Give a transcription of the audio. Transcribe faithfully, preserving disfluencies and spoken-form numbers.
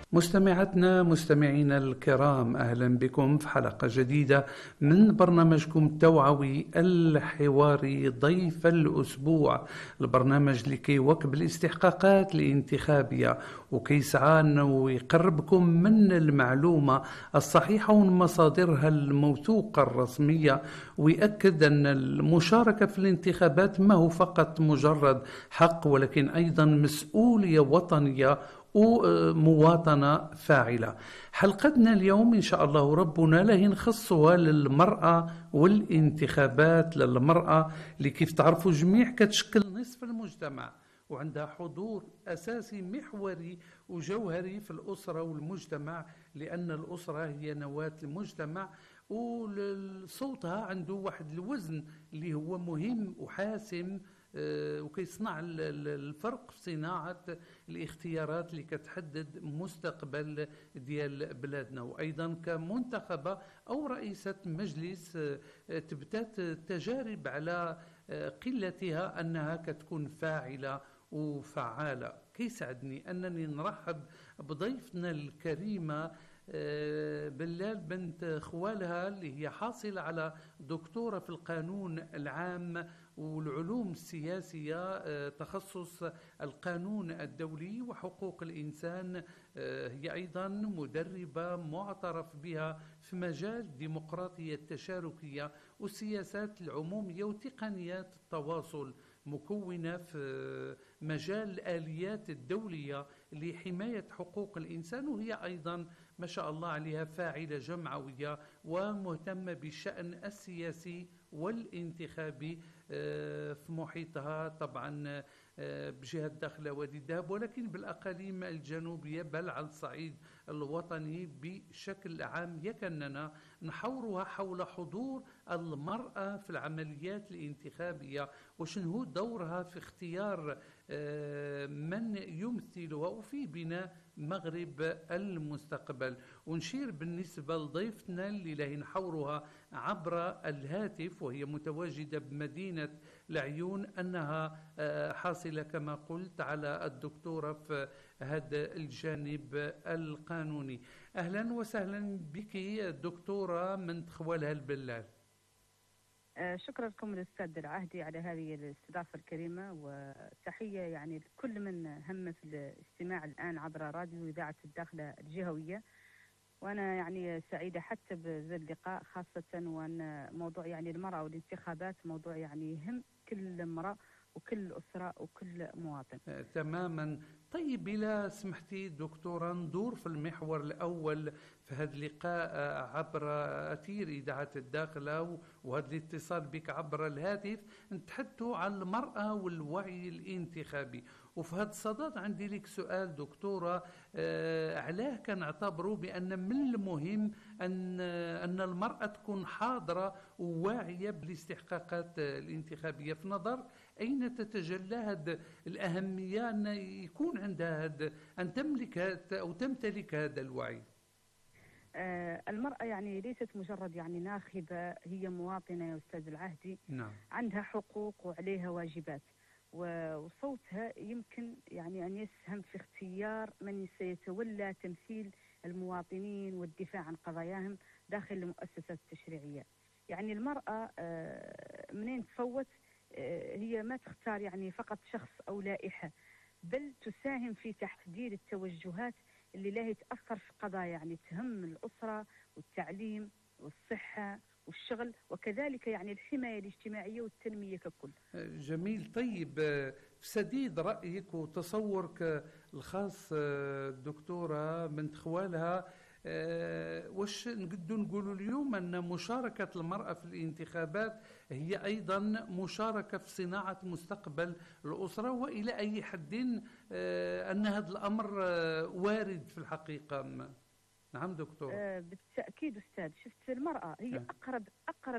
مستمعاتنا مستمعينا الكرام، أهلا بكم في حلقة جديدة من برنامجكم التوعوي الحواري ضيف الأسبوع. البرنامج اللي كيواكب الاستحقاقات الانتخابية وكيسعى أنه يقربكم من المعلومة الصحيحة ومن مصادرها الموثوقة الرسمية، ويأكد أن المشاركة في الانتخابات ما هو فقط مجرد حق، ولكن أيضا مسؤولية وطنية ومواطنة فاعلة. حلقتنا اليوم إن شاء الله ربنا له نخصها للمرأة والانتخابات للمرأة، اللي كيف تعرفوا جميع كتشكل نصف المجتمع، وعندها حضور أساسي محوري وجوهري في الأسرة والمجتمع، لأن الأسرة هي نواة المجتمع، وصوتها عنده واحد الوزن اللي هو مهم وحاسم، وكيصنع الفرق في صناعة الاختيارات اللي كتحدد مستقبل ديال بلادنا. وأيضا كمنتخبة أو رئيسة مجلس تبتات تجارب على قلتها أنها كتكون فاعلة وفعالة. كيسعدني أنني نرحب بضيفتنا الكريمة بلال بنت خوالها، اللي هي حاصلة على دكتورة في القانون العام والعلوم السياسية، تخصص القانون الدولي وحقوق الإنسان. هي أيضا مدربة معترف بها في مجال الديمقراطية التشاركية والسياسات العمومية وتقنيات التواصل، مكونة في مجال الآليات الدولية لحماية حقوق الإنسان، وهي أيضا ما شاء الله عليها فاعلة جمعوية ومهتمة بالشأن السياسي والانتخابي في محيطها، طبعا بجهة داخل وادي الذهب، ولكن بالأقاليم الجنوبية، بل على الصعيد الوطني بشكل عام. يكننا نحورها حول حضور المرأة في العمليات الانتخابية، وشنو دورها في اختيار من يمثلها وفي بناء مغرب المستقبل. ونشير بالنسبة لضيفتنا اللي له نحورها عبر الهاتف، وهي متواجدة بمدينة العيون، أنها حاصلة كما قلت على الدكتورة في هذا الجانب القانوني. أهلا وسهلا بك دكتورة من خوالها البلال. شكرا لكم الأستاذ العهدي على هذه الاستضافة الكريمة، وتحية يعني لكل من هم في الاستماع الآن عبر راديو إذاعة الداخلة الجهوية. وأنا يعني سعيدة حتى بهذا اللقاء، خاصة وأن موضوع يعني المرأة والانتخابات موضوع يعني يهم كل امرأة وكل أسرة وكل مواطن. آه، تماما. طيب، إلا سمحتي دكتورة ندور في المحور الأول في هذا اللقاء عبر أثير إذاعة الداخلة، وهذا الاتصال بك عبر الهاتف، نتحدثوا عن المرأة والوعي الانتخابي. وفي هذا الصدد عندي لك سؤال دكتورة، آه علاه كنعتبروا بأن من المهم أن أن المرأة تكون حاضرة وواعية بالاستحقاقات الانتخابية؟ في نظر أين تتجلى هذه الأهمية أن يكون عندها هذا، أن تملك أو تمتلك هذا الوعي؟ آه المرأة يعني ليست مجرد يعني ناخبة، هي مواطنة يا أستاذ العهدي. نعم. عندها حقوق وعليها واجبات، وصوتها يمكن يعني أن يسهم في اختيار من سيتولى تمثيل المواطنين والدفاع عن قضاياهم داخل المؤسسات التشريعية. يعني المرأة آه منين تفوت، آه هي ما تختار يعني فقط شخص أو لائحة، بل تساهم في تحديد التوجهات اللي لا تأثر في قضايا يعني تهم الأسرة والتعليم والصحة والشغل، وكذلك يعني الحماية الاجتماعية والتنمية ككل. جميل. طيب، في سديد رأيك وتصورك الخاص الدكتورة بنت خوالها، واش نقدر نقولوا اليوم أن مشاركة المرأة في الانتخابات هي أيضا مشاركة في صناعة مستقبل الأسرة، وإلى أي حد أن هذا الأمر وارد في الحقيقة؟ نعم دكتور. بالتأكيد أستاذ، شفت المرأة هي أقرب أقرب